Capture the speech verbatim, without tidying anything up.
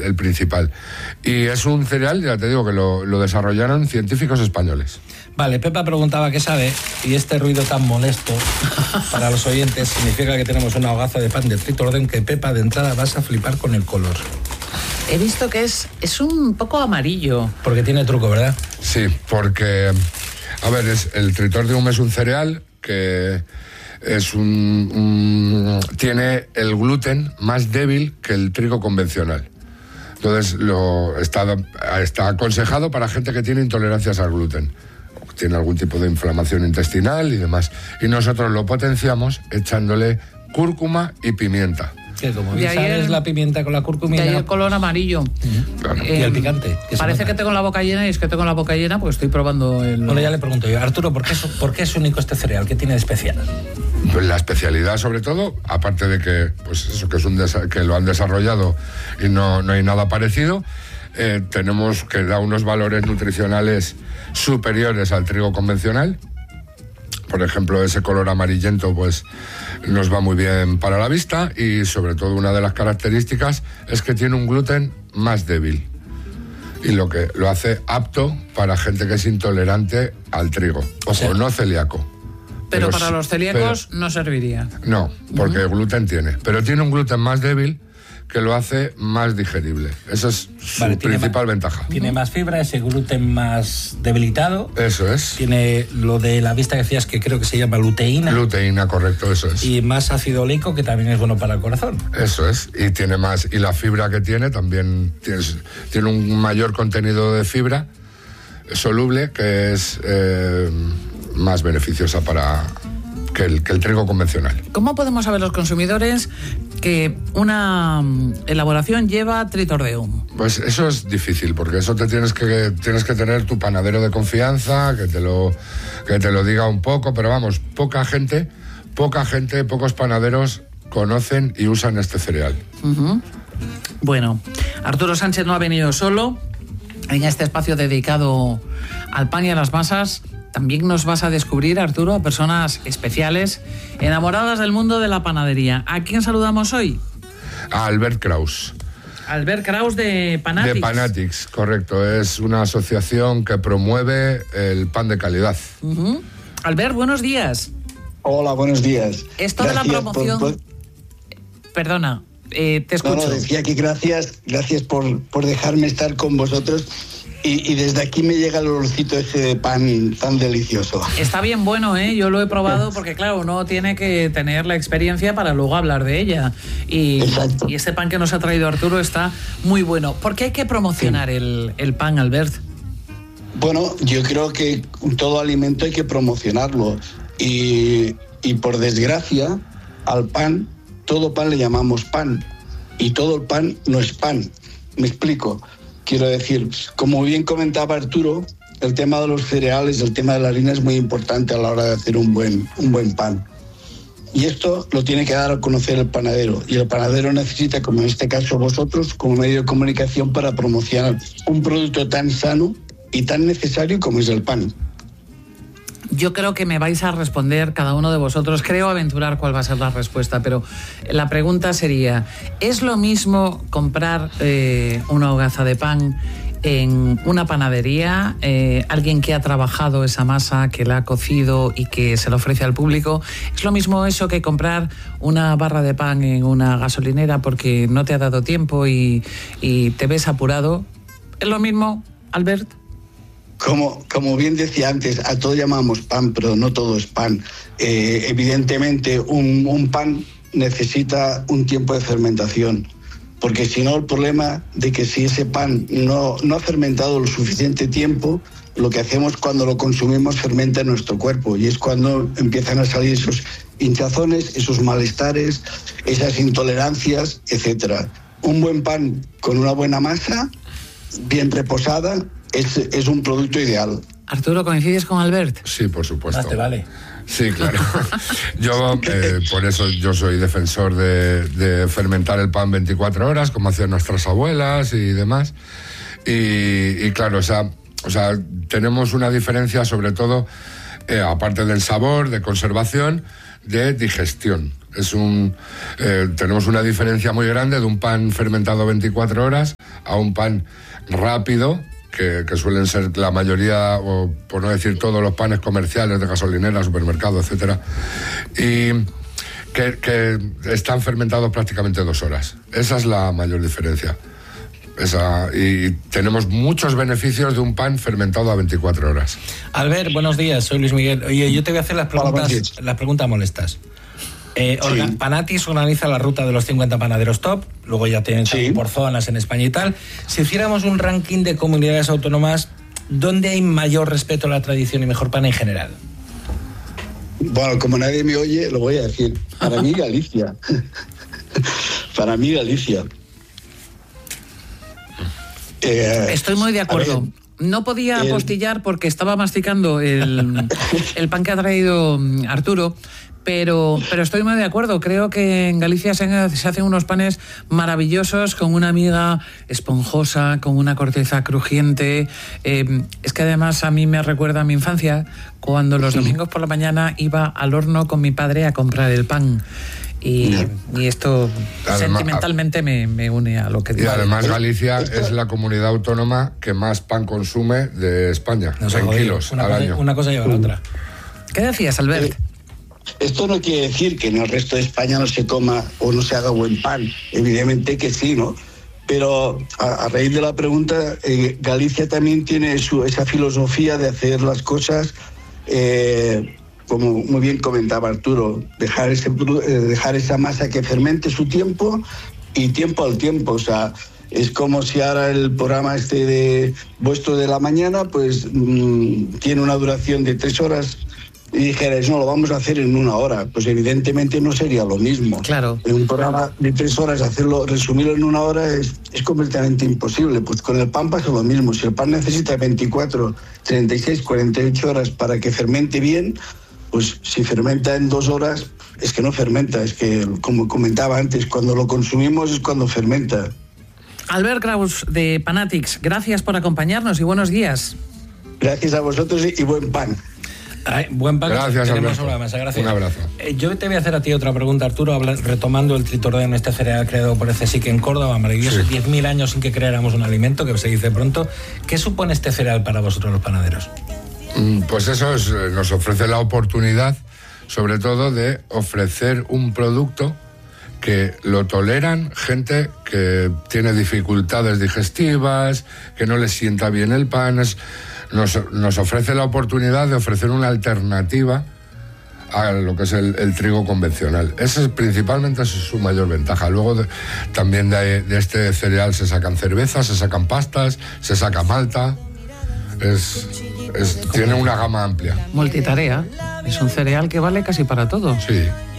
el principal. Y es un cereal, ya te digo, que lo, lo desarrollaron científicos españoles. Vale, Pepa preguntaba qué sabe, y este ruido tan molesto para los oyentes significa que tenemos una hogaza de pan de Tritordeum que, Pepa, de entrada vas a flipar con el color. He visto que es, es un poco amarillo. Porque tiene truco, ¿verdad? Sí, porque, a ver, es, el Tritordeum es un cereal que es un, un tiene el gluten más débil que el trigo convencional. Entonces lo está, está aconsejado para gente que tiene intolerancias al gluten, tiene algún tipo de inflamación intestinal y demás. Y nosotros lo potenciamos echándole cúrcuma y pimienta. Que como bien sabes, el, la pimienta con la cúrcuma y el color amarillo. Uh-huh. Claro. Eh, y el picante. Que parece que tengo la boca llena, y es que tengo la boca llena porque estoy probando el... Bueno, ya le pregunto yo, Arturo, ¿por qué es, por qué es único este cereal? ¿Qué tiene de especial? Pues la especialidad, sobre todo, aparte de que, pues eso, que, es un desa- que lo han desarrollado y no, no hay nada parecido, eh, tenemos que da unos valores nutricionales superiores al trigo convencional. Por ejemplo, ese color amarillento pues nos va muy bien para la vista, y sobre todo una de las características es que tiene un gluten más débil, y lo que lo hace apto para gente que es intolerante al trigo, o, o sea, no celíaco. Pero, pero para los celíacos pero, no serviría. No, porque uh-huh. gluten tiene, pero tiene un gluten más débil que lo hace más digerible. Esa es su vale, principal más, ventaja. Tiene más fibra, ese gluten más debilitado. Eso es. Tiene lo de la vista que decías, que creo que se llama luteína. Luteína, correcto, eso es. Y más ácido oleico, que también es bueno para el corazón. Eso es. Y tiene más, y la fibra que tiene también tiene, tiene un mayor contenido de fibra soluble, que es eh, más beneficiosa para que el, que el trigo convencional. ¿Cómo podemos saber los consumidores que una elaboración lleva Tritordeum? Pues eso es difícil, porque eso te tienes que tienes que tener tu panadero de confianza, que te lo que te lo diga un poco, pero vamos, poca gente, poca gente, pocos panaderos conocen y usan este cereal. Uh-huh. Bueno, Arturo Sánchez no ha venido solo. En este espacio dedicado al pan y a las masas, también nos vas a descubrir, Arturo, a personas especiales, enamoradas del mundo de la panadería. ¿A quién saludamos hoy? A Albert Kraus. Albert Kraus de Panatics. De Panatics, correcto. Es una asociación que promueve el pan de calidad. Uh-huh. Albert, buenos días. Hola, buenos días. Esto gracias de la promoción... Por, por... Perdona, eh, te escucho. No, no, decía que gracias, gracias por, por dejarme estar con vosotros. Y, y desde aquí me llega el olorcito ese de pan tan delicioso. Está bien bueno, ¿eh? Yo lo he probado porque, claro, uno tiene que tener la experiencia para luego hablar de ella. Y, y este pan que nos ha traído Arturo está muy bueno. ¿Por qué hay que promocionar sí. el, el pan, Albert? Bueno, yo creo que todo alimento hay que promocionarlo. Y, y por desgracia, al pan, todo pan le llamamos pan. Y todo el pan no es pan. Me explico. Quiero decir, como bien comentaba Arturo, el tema de los cereales, el tema de la harina es muy importante a la hora de hacer un buen, un buen pan. Y esto lo tiene que dar a conocer el panadero. Y el panadero necesita, como en este caso vosotros, como medio de comunicación para promocionar un producto tan sano y tan necesario como es el pan. Yo creo que me vais a responder cada uno de vosotros, creo aventurar cuál va a ser la respuesta, pero la pregunta sería, ¿es lo mismo comprar eh, una hogaza de pan en una panadería, eh, alguien que ha trabajado esa masa, que la ha cocido y que se la ofrece al público? ¿Es lo mismo eso que comprar una barra de pan en una gasolinera porque no te ha dado tiempo y, y te ves apurado? ¿Es lo mismo, Albert? Como, como bien decía antes, a todo llamamos pan, pero no todo es pan. Eh, evidentemente, un, un pan necesita un tiempo de fermentación, porque si no, el problema de que si ese pan no, no ha fermentado lo suficiente tiempo, lo que hacemos cuando lo consumimos fermenta en nuestro cuerpo, y es cuando empiezan a salir esos hinchazones, esos malestares, esas intolerancias, etcétera. Un buen pan con una buena masa, bien reposada, Es, es un producto ideal. Arturo, ¿coincides con Albert? Sí, por supuesto. Ah, te vale. Sí, claro. Yo, eh, por eso yo soy defensor de, de fermentar el pan veinticuatro horas, como hacían nuestras abuelas y demás. Y, y claro, o sea, o sea, tenemos una diferencia sobre todo, eh, aparte del sabor, de conservación, de digestión. Es un, eh, tenemos una diferencia muy grande de un pan fermentado veinticuatro horas a un pan rápido, que, que suelen ser la mayoría, o por no decir todos los panes comerciales de gasolineras, supermercados, etcétera, y que, que están fermentados prácticamente dos horas. Esa es la mayor diferencia. Esa, y tenemos muchos beneficios de un pan fermentado a veinticuatro horas. Albert, buenos días, soy Luis Miguel. Oye, yo te voy a hacer las preguntas, las preguntas molestas. Eh, sí. orga, Panatis organiza la ruta de los cincuenta panaderos top, luego ya tienen sí. por zonas en España y tal. Si hiciéramos un ranking de comunidades autónomas, ¿dónde hay mayor respeto a la tradición y mejor pan en general? Bueno, como nadie me oye, lo voy a decir. Para mí, Galicia. Para mí, Galicia. Eh, Estoy muy de acuerdo. No podía el... apostillar porque estaba masticando el, el pan que ha traído Arturo, pero, pero estoy muy de acuerdo. Creo que en Galicia se, se hacen unos panes maravillosos con una miga esponjosa, con una corteza crujiente. Eh, es que además a mí me recuerda a mi infancia, cuando los domingos por la mañana iba al horno con mi padre a comprar el pan. Y, y esto además, sentimentalmente me, me une a lo que digo. Y además Galicia es la comunidad autónoma que más pan consume de España, no en kilos una al cosa, año. Una cosa lleva a la otra. ¿Qué decías, Albert? Eh, esto no quiere decir que en el resto de España no se coma o no se haga buen pan. Evidentemente que sí, ¿no? Pero a, a raíz de la pregunta, eh, Galicia también tiene su, esa filosofía de hacer las cosas... Eh, como muy bien comentaba Arturo, dejar, ese, dejar esa masa que fermente su tiempo y tiempo al tiempo. O sea, es como si ahora el programa este de vuestro de la mañana, pues mmm, tiene una duración de tres horas y dijerais, no, lo vamos a hacer en una hora. Pues evidentemente no sería lo mismo. Claro. En un programa de tres horas, hacerlo, resumirlo en una hora es, es completamente imposible. Pues con el pan pasa lo mismo. Si el pan necesita veinticuatro, treinta y seis, cuarenta y ocho horas para que fermente bien, pues si fermenta en dos horas, es que no fermenta, es que, como comentaba antes, cuando lo consumimos es cuando fermenta. Albert Kraus, de Panatics, gracias por acompañarnos y buenos días. Gracias a vosotros y buen pan. Ay, buen pan. Gracias, Alberto. Gracias. Un abrazo. Eh, yo te voy a hacer a ti otra pregunta, Arturo, habla, retomando el tritordeno, este cereal creado por el CSIC en Córdoba, maravilloso, sí. diez mil años sin que creáramos un alimento, que se dice pronto. ¿Qué supone este cereal para vosotros los panaderos? Pues eso es, nos ofrece la oportunidad, sobre todo, de ofrecer un producto que lo toleran gente que tiene dificultades digestivas, que no les sienta bien el pan. Es, nos, nos ofrece la oportunidad de ofrecer una alternativa a lo que es el, el trigo convencional. Esa es principalmente es su mayor ventaja. Luego de, también de, de este cereal se sacan cervezas, se sacan pastas, se saca malta. Es, es, tiene una gama amplia. Multitarea. Es un cereal que vale casi para todo. Sí.